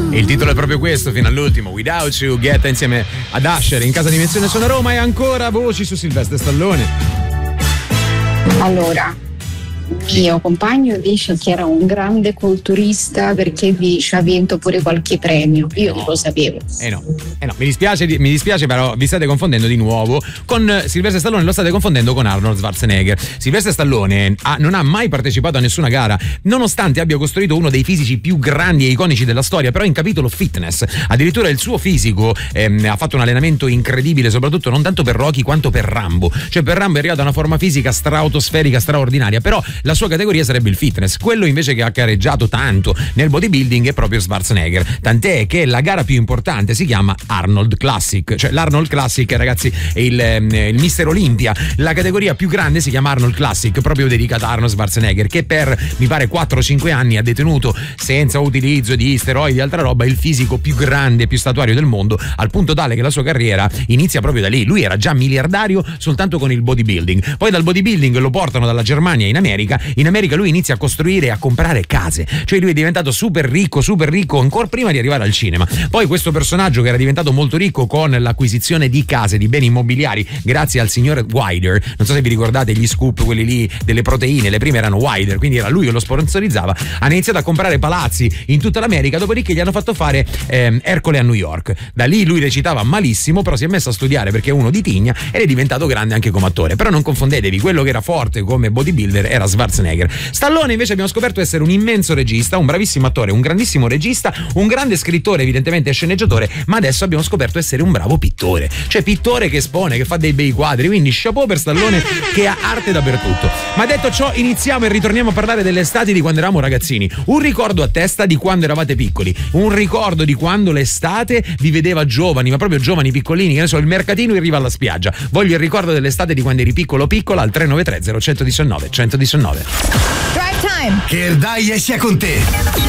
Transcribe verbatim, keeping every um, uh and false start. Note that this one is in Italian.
E il titolo è proprio questo, fino all'ultimo, Without You, Guetta insieme ad Usher in casa Dimensione Suona Roma. E ancora voci su Silvestre Stallone. Allora, mio compagno dice che era un grande culturista perché dice ha vinto pure qualche premio. Io non lo sapevo. Eh no, eh no, mi dispiace, mi dispiace, però vi state confondendo di nuovo con Silvestre Stallone, lo state confondendo con Arnold Schwarzenegger. Silvestre Stallone ha, non ha mai partecipato a nessuna gara, nonostante abbia costruito uno dei fisici più grandi e iconici della storia, però in capitolo fitness. Addirittura il suo fisico ehm, ha fatto un allenamento incredibile, soprattutto non tanto per Rocky quanto per Rambo. Cioè per Rambo è arrivato a una forma fisica stratosferica, straordinaria, però la sua categoria sarebbe il fitness. Quello invece che ha gareggiato tanto nel bodybuilding è proprio Schwarzenegger, tant'è che la gara più importante si chiama Arnold Classic, cioè l'Arnold Classic, ragazzi, è il, il Mister Olympia. La categoria più grande si chiama Arnold Classic, proprio dedicata a Arnold Schwarzenegger, che per mi pare quattro o cinque anni ha detenuto, senza utilizzo di steroidi e altra roba, il fisico più grande e più statuario del mondo, al punto tale che la sua carriera inizia proprio da lì. Lui era già miliardario soltanto con il bodybuilding, poi dal bodybuilding lo portano dalla Germania in America. In America lui inizia a costruire e a comprare case, cioè lui è diventato super ricco, super ricco ancora prima di arrivare al cinema. Poi questo personaggio che era diventato molto ricco con l'acquisizione di case, di beni immobiliari, grazie al signor Wider, non so se vi ricordate gli scoop, quelli lì delle proteine, le prime erano Wider, quindi era lui che lo sponsorizzava, hanno iniziato a comprare palazzi in tutta l'America, dopodiché gli hanno fatto fare ehm, Ercole a New York. Da lì lui recitava malissimo, però si è messo a studiare perché è uno di tigna ed è diventato grande anche come attore. Però non confondetevi, quello che era forte come bodybuilder era Schwarzenegger. Stallone invece abbiamo scoperto essere un immenso regista, un bravissimo attore, un grandissimo regista, un grande scrittore, evidentemente sceneggiatore, ma adesso abbiamo scoperto essere un bravo pittore, cioè pittore che espone, che fa dei bei quadri, quindi chapeau per Stallone che ha arte dappertutto. Ma detto ciò, iniziamo e ritorniamo a parlare delle estati di quando eravamo ragazzini. Un ricordo a testa di quando eravate piccoli, un ricordo di quando l'estate vi vedeva giovani, ma proprio giovani piccolini, che ne so, il mercatino in riva alla spiaggia. Voglio il ricordo dell'estate di quando eri piccolo piccola al tre nove tre zero uno uno nove uno uno nove. Drive time! Che il dai sia con te!